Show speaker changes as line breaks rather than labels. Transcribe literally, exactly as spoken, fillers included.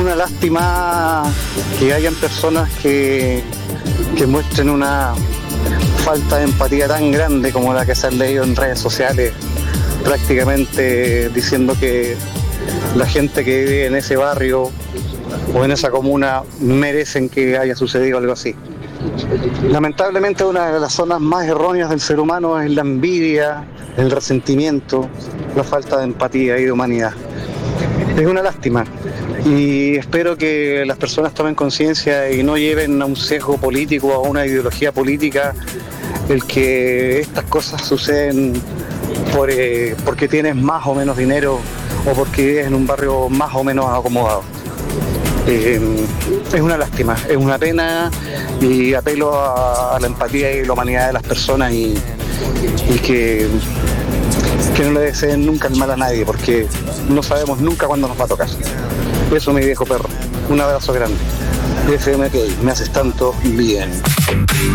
Una lástima que hayan personas que, que muestren una falta de empatía tan grande como la que se han leído en redes sociales, prácticamente diciendo que la gente que vive en ese barrio o en esa comuna merecen que haya sucedido algo así. Lamentablemente una de las zonas más erróneas del ser humano es la envidia, el resentimiento, la falta de empatía y de humanidad. Es una lástima y espero que las personas tomen conciencia y no lleven a un sesgo político o a una ideología política el que estas cosas suceden por, eh, porque tienes más o menos dinero o porque vives en un barrio más o menos acomodado. Eh, es una lástima, es una pena y apelo a, a la empatía y la humanidad de las personas y, y que, que no le deseen nunca el mal a nadie porque no sabemos nunca cuándo nos va a tocar. Eso, mi viejo perro, un abrazo grande. F M K, me haces tanto bien.